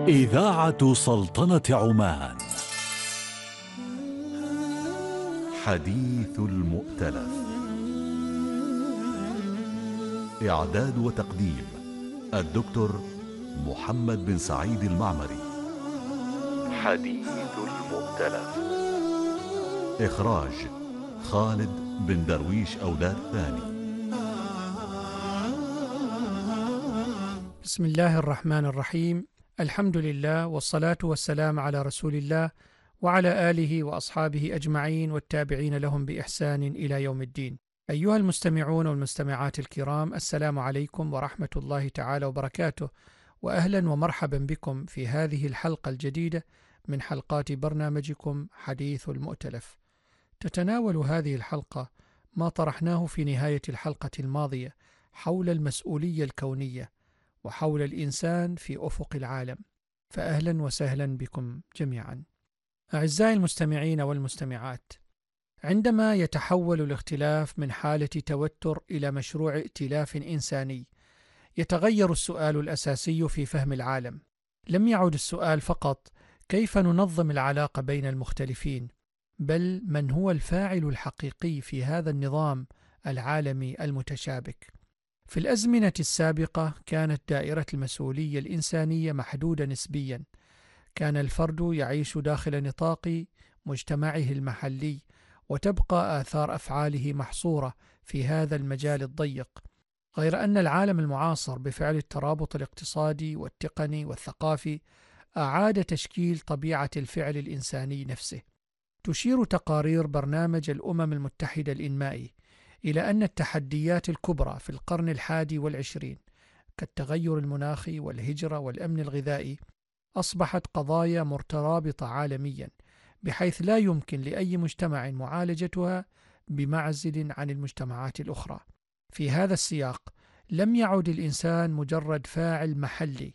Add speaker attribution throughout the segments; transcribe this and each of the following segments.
Speaker 1: إذاعة سلطنة عمان. حديث المؤتلف. إعداد وتقديم الدكتور محمد بن سعيد المعمري. حديث المؤتلف. إخراج خالد بن درويش أولاد ثاني.
Speaker 2: بسم الله الرحمن الرحيم. الحمد لله والصلاة والسلام على رسول الله وعلى آله وأصحابه أجمعين والتابعين لهم بإحسان إلى يوم الدين. أيها المستمعون والمستمعات الكرام، السلام عليكم ورحمة الله تعالى وبركاته، وأهلا ومرحبا بكم في هذه الحلقة الجديدة من حلقات برنامجكم حديث المؤتلف. تتناول هذه الحلقة ما طرحناه في نهاية الحلقة الماضية حول المسؤولية الكونية وحول الإنسان في أفق العالم، فأهلا وسهلا بكم جميعا. أعزائي المستمعين والمستمعات، عندما يتحول الاختلاف من حالة توتر إلى مشروع ائتلاف إنساني، يتغير السؤال الأساسي في فهم العالم. لم يعد السؤال فقط كيف ننظم العلاقة بين المختلفين، بل من هو الفاعل الحقيقي في هذا النظام العالمي المتشابك. في الأزمنة السابقة كانت دائرة المسؤولية الإنسانية محدودة نسبيا. كان الفرد يعيش داخل نطاق مجتمعه المحلي، وتبقى آثار أفعاله محصورة في هذا المجال الضيق. غير أن العالم المعاصر بفعل الترابط الاقتصادي والتقني والثقافي أعاد تشكيل طبيعة الفعل الإنساني نفسه. تشير تقارير برنامج الأمم المتحدة الإنمائي إلى أن التحديات الكبرى في القرن 21 كالتغير المناخي والهجرة والأمن الغذائي أصبحت قضايا مرتبطة عالميا، بحيث لا يمكن لأي مجتمع معالجتها بمعزل عن المجتمعات الأخرى. في هذا السياق لم يعد الإنسان مجرد فاعل محلي،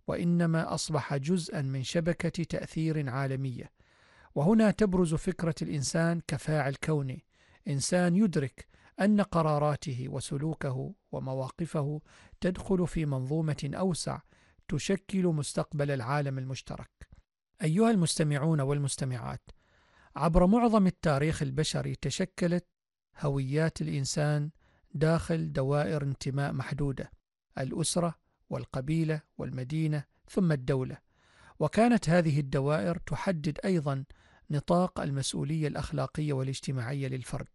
Speaker 2: وإنما أصبح جزءا من شبكة تأثير عالمية. وهنا تبرز فكرة الإنسان كفاعل كوني، إنسان يدرك أن قراراته وسلوكه ومواقفه تدخل في منظومة أوسع تشكل مستقبل العالم المشترك. أيها المستمعون والمستمعات، عبر معظم التاريخ البشري تشكلت هويات الإنسان داخل دوائر انتماء محدودة: الأسرة والقبيلة والمدينة ثم الدولة. وكانت هذه الدوائر تحدد أيضا نطاق المسؤولية الأخلاقية والاجتماعية للفرد.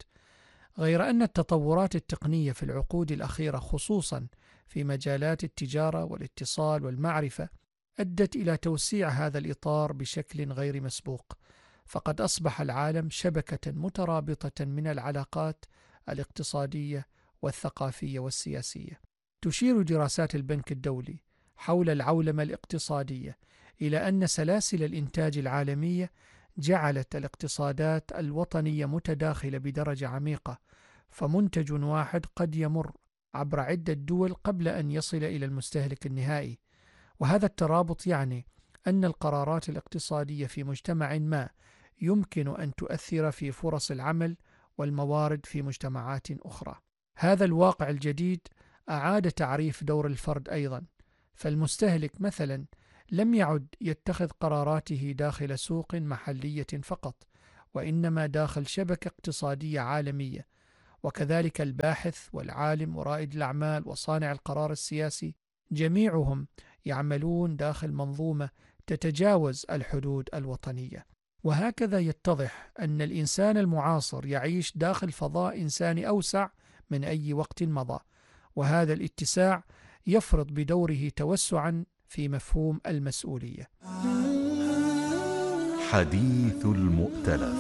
Speaker 2: غير أن التطورات التقنية في العقود الأخيرة، خصوصا في مجالات التجارة والاتصال والمعرفة، أدت إلى توسيع هذا الإطار بشكل غير مسبوق. فقد أصبح العالم شبكة مترابطة من العلاقات الاقتصادية والثقافية والسياسية. تشير دراسات البنك الدولي حول العولمة الاقتصادية إلى أن سلاسل الإنتاج العالمية جعلت الاقتصادات الوطنية متداخلة بدرجة عميقة، فمنتج واحد قد يمر عبر عدة دول قبل أن يصل إلى المستهلك النهائي. وهذا الترابط يعني أن القرارات الاقتصادية في مجتمع ما يمكن أن تؤثر في فرص العمل والموارد في مجتمعات أخرى. هذا الواقع الجديد أعاد تعريف دور الفرد أيضا، فالمستهلك مثلا لم يعد يتخذ قراراته داخل سوق محلية فقط، وإنما داخل شبكة اقتصادية عالمية. وكذلك الباحث والعالم ورائد الأعمال وصانع القرار السياسي، جميعهم يعملون داخل منظومة تتجاوز الحدود الوطنية. وهكذا يتضح أن الإنسان المعاصر يعيش داخل فضاء إنساني أوسع من أي وقت مضى، وهذا الاتساع يفرض بدوره توسعا في مفهوم المسؤولية.
Speaker 1: حديث المؤتلف.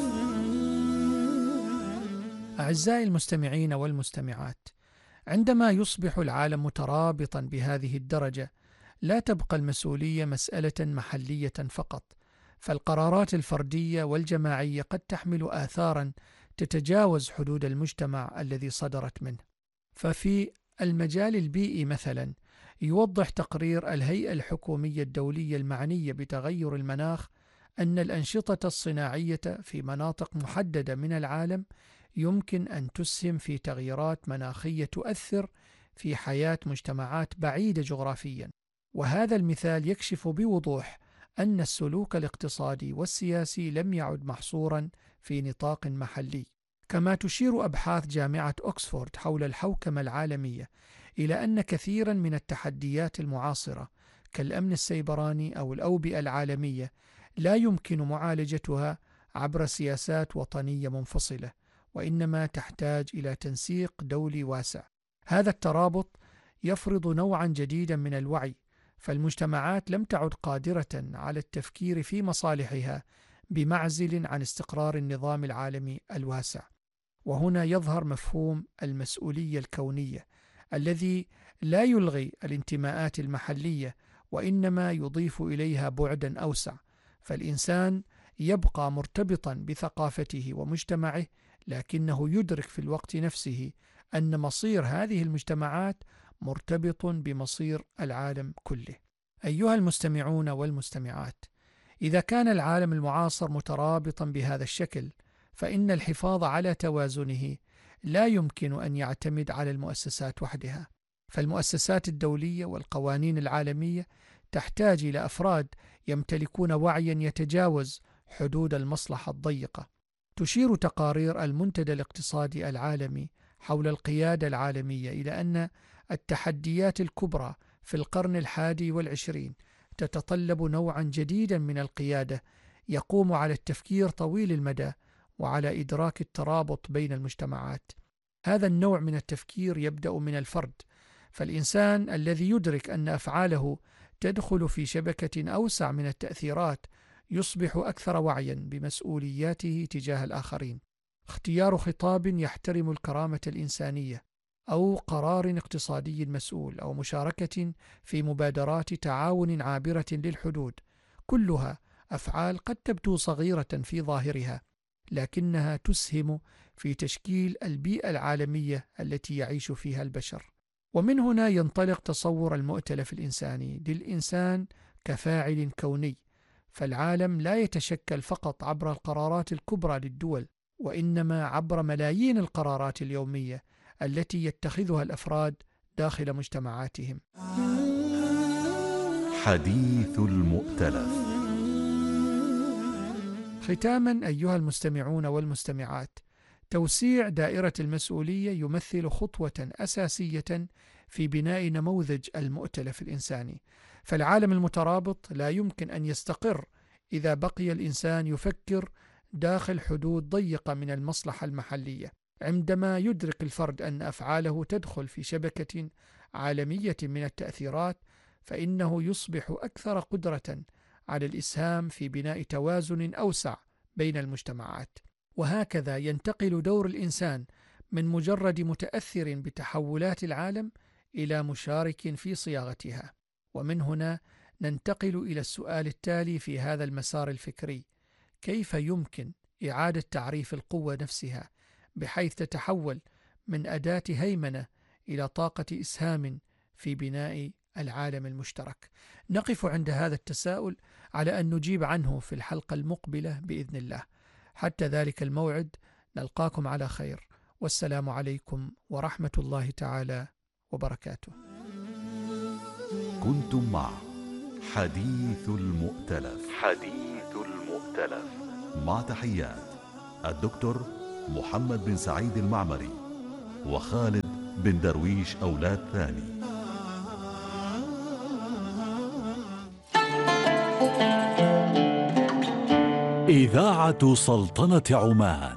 Speaker 2: أعزائي المستمعين والمستمعات، عندما يصبح العالم مترابطا بهذه الدرجة، لا تبقى المسؤولية مسألة محلية فقط، فالقرارات الفردية والجماعية قد تحمل آثارا تتجاوز حدود المجتمع الذي صدرت منه. ففي المجال البيئي مثلا، يوضح تقرير الهيئة الحكومية الدولية المعنية بتغير المناخ أن الأنشطة الصناعية في مناطق محددة من العالم يمكن أن تسهم في تغييرات مناخية تؤثر في حياة مجتمعات بعيدة جغرافيا. وهذا المثال يكشف بوضوح أن السلوك الاقتصادي والسياسي لم يعد محصورا في نطاق محلي. كما تشير أبحاث جامعة أكسفورد حول الحوكمة العالمية إلى أن كثيرا من التحديات المعاصرة كالأمن السيبراني أو الأوبئة العالمية لا يمكن معالجتها عبر سياسات وطنية منفصلة، وإنما تحتاج إلى تنسيق دولي واسع. هذا الترابط يفرض نوعا جديدا من الوعي، فالمجتمعات لم تعد قادرة على التفكير في مصالحها بمعزل عن استقرار النظام العالمي الواسع. وهنا يظهر مفهوم المسؤولية الكونية الذي لا يلغي الانتماءات المحلية، وإنما يضيف إليها بعدا أوسع. فالإنسان يبقى مرتبطا بثقافته ومجتمعه، لكنه يدرك في الوقت نفسه أن مصير هذه المجتمعات مرتبط بمصير العالم كله. أيها المستمعون والمستمعات، إذا كان العالم المعاصر مترابطا بهذا الشكل، فإن الحفاظ على توازنه لا يمكن أن يعتمد على المؤسسات وحدها، فالمؤسسات الدولية والقوانين العالمية تحتاج إلى أفراد يمتلكون وعيا يتجاوز حدود المصلحة الضيقة. تشير تقارير المنتدى الاقتصادي العالمي حول القيادة العالمية إلى أن التحديات الكبرى في القرن 21 تتطلب نوعا جديدا من القيادة يقوم على التفكير طويل المدى وعلى إدراك الترابط بين المجتمعات. هذا النوع من التفكير يبدأ من الفرد، فالإنسان الذي يدرك أن أفعاله تدخل في شبكة أوسع من التأثيرات يصبح أكثر وعيا بمسؤولياته تجاه الآخرين. اختيار خطاب يحترم الكرامة الإنسانية، أو قرار اقتصادي مسؤول، أو مشاركة في مبادرات تعاون عابرة للحدود، كلها أفعال قد تبدو صغيرة في ظاهرها، لكنها تسهم في تشكيل البيئة العالمية التي يعيش فيها البشر. ومن هنا ينطلق تصور المؤتلف الإنساني للإنسان كفاعل كوني، فالعالم لا يتشكل فقط عبر القرارات الكبرى للدول، وإنما عبر ملايين القرارات اليومية التي يتخذها الأفراد داخل مجتمعاتهم.
Speaker 1: حديث المؤتلف.
Speaker 2: ختاما أيها المستمعون والمستمعات، توسيع دائرة المسؤولية يمثل خطوة أساسية في بناء نموذج المؤتلف الإنساني، فالعالم المترابط لا يمكن أن يستقر إذا بقي الإنسان يفكر داخل حدود ضيقة من المصلحة المحلية. عندما يدرك الفرد أن أفعاله تدخل في شبكة عالمية من التأثيرات، فإنه يصبح أكثر قدرة على الإسهام في بناء توازن أوسع بين المجتمعات. وهكذا ينتقل دور الإنسان من مجرد متأثر بتحولات العالم إلى مشارك في صياغتها. ومن هنا ننتقل إلى السؤال التالي في هذا المسار الفكري: كيف يمكن إعادة تعريف القوة نفسها بحيث تتحول من أداة هيمنة إلى طاقة إسهام في بناء العالم المشترك؟ نقف عند هذا التساؤل على أن نجيب عنه في الحلقة المقبلة بإذن الله. حتى ذلك الموعد نلقاكم على خير، والسلام عليكم ورحمة الله تعالى وبركاته.
Speaker 1: كنتم مع حديث المؤتلف. مع تحيات الدكتور محمد بن سعيد المعمري وخالد بن درويش أولاد ثاني.
Speaker 3: إذاعة سلطنة عمان.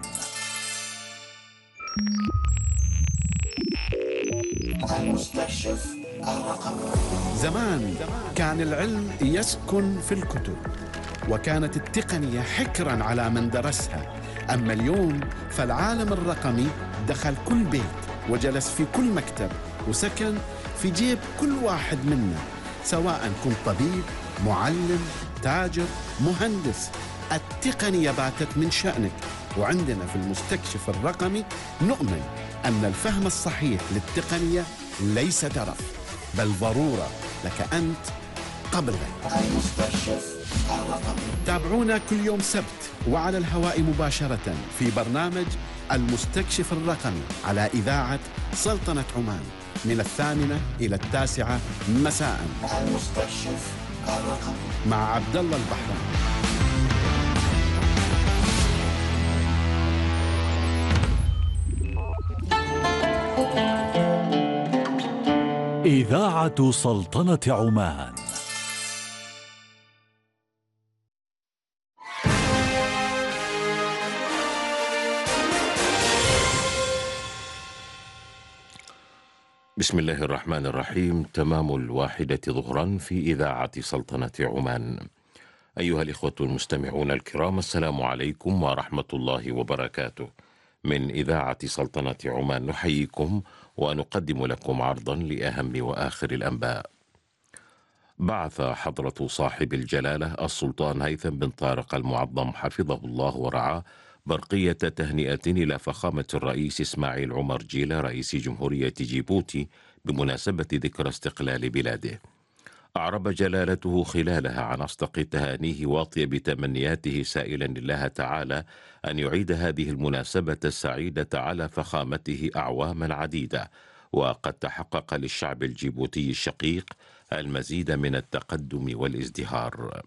Speaker 4: المستكشف الرقمي. زمان كان العلم يسكن في الكتب، وكانت التقنية حكرا على من درسها. أما اليوم فالعالم الرقمي دخل كل بيت، وجلس في كل مكتب، وسكن في جيب كل واحد منا، سواء كنت طبيب، معلم، تاجر، مهندس. التقنية باتت من شأنك، وعندنا في المستكشف الرقمي نؤمن أن الفهم الصحيح للتقنية ليس ترف، بل ضرورة لك أنت قبل غيرك. المستكشف الرقمي. تابعونا كل يوم سبت وعلى الهواء مباشرة في برنامج المستكشف الرقمي على إذاعة سلطنة عمان. من 8 إلى 9 مساء. المستكشف الرقمي مع عبد الله البحراني.
Speaker 3: إذاعة سلطنة عمان.
Speaker 5: بسم الله الرحمن الرحيم. تمام 1 ظهرا في إذاعة سلطنة عمان. أيها الإخوة المستمعون الكرام، السلام عليكم ورحمة الله وبركاته. من إذاعة سلطنة عمان نحييكم ونقدم لكم عرضا لأهم وآخر الأنباء. بعث حضرة صاحب الجلالة السلطان هيثم بن طارق المعظم حفظه الله ورعاه برقية تهنئة إلى فخامة الرئيس إسماعيل عمر جيلة رئيس جمهورية جيبوتي بمناسبة ذكرى استقلال بلاده. أعرب جلالته خلالها عن أصدق تهانيه واطيب تمنياته سائلا الله تعالى أن يعيد هذه المناسبة السعيدة على فخامته أعواما عديدة، وقد تحقق للشعب الجيبوتي الشقيق المزيد من التقدم والازدهار.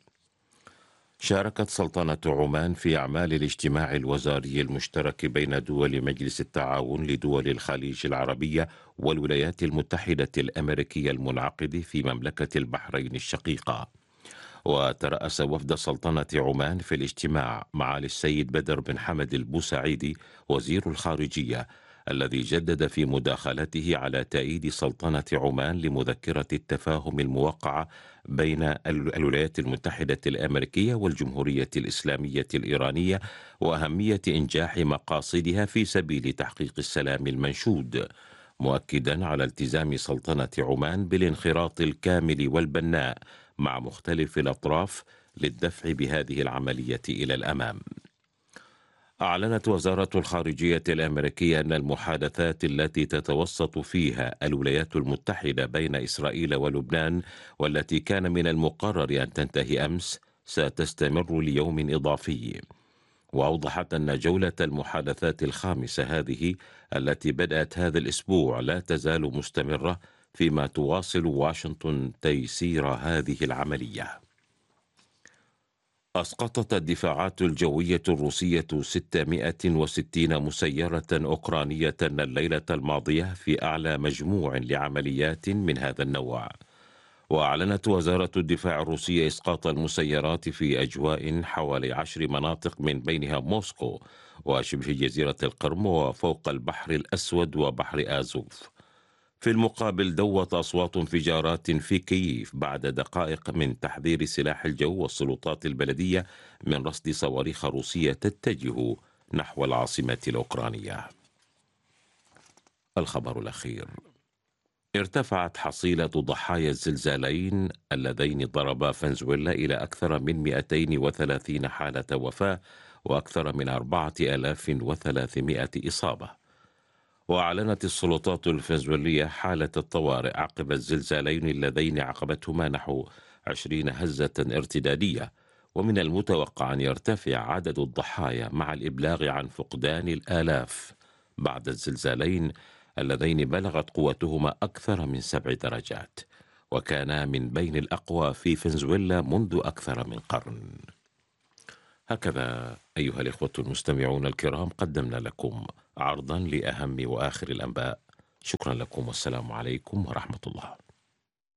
Speaker 5: شاركت سلطنة عمان في أعمال الاجتماع الوزاري المشترك بين دول مجلس التعاون لدول الخليج العربية والولايات المتحدة الأمريكية المنعقد في مملكة البحرين الشقيقة. وترأس وفد سلطنة عمان في الاجتماع معالي السيد بدر بن حمد البوسعيدي وزير الخارجية، الذي جدد في مداخلته على تأييد سلطنة عمان لمذكرة التفاهم الموقعة بين الولايات المتحدة الأمريكية والجمهورية الإسلامية الإيرانية وأهمية إنجاح مقاصدها في سبيل تحقيق السلام المنشود، مؤكدا على التزام سلطنة عمان بالانخراط الكامل والبناء مع مختلف الأطراف للدفع بهذه العملية إلى الأمام. أعلنت وزارة الخارجية الأمريكية أن المحادثات التي تتوسط فيها الولايات المتحدة بين إسرائيل ولبنان، والتي كان من المقرر أن تنتهي أمس، ستستمر ليوم إضافي. وأوضحت أن جولة المحادثات الخامسة هذه التي بدأت هذا الأسبوع لا تزال مستمرة، فيما تواصل واشنطن تيسير هذه العملية. أسقطت الدفاعات الجوية الروسية 660 مسيرة أوكرانية الليلة الماضية في أعلى مجموع لعمليات من هذا النوع. وأعلنت وزارة الدفاع الروسية إسقاط المسيرات في أجواء حوالي 10 مناطق من بينها موسكو وشبه جزيرة القرم وفوق البحر الأسود وبحر آزوف. في المقابل دوت أصوات انفجارات في كييف بعد دقائق من تحذير سلاح الجو والسلطات البلدية من رصد صواريخ روسية تتجه نحو العاصمة الأوكرانية. الخبر الأخير: ارتفعت حصيلة ضحايا الزلزالين اللذين ضربا فنزويلا إلى أكثر من 230 حالة وفاة وأكثر من 4300 إصابة. وأعلنت السلطات الفنزويلية حالة الطوارئ عقب الزلزالين اللذين عقبتهما نحو 20 هزة ارتدادية، ومن المتوقع أن يرتفع عدد الضحايا مع الإبلاغ عن فقدان الآلاف بعد الزلزالين اللذين بلغت قوتهما أكثر من 7 درجات، وكانا من بين الأقوى في فنزويلا منذ أكثر من قرن. هكذا أيها الإخوة المستمعون الكرام قدمنا لكم عرضا لأهم وآخر الأنباء. شكرا لكم والسلام عليكم ورحمة الله.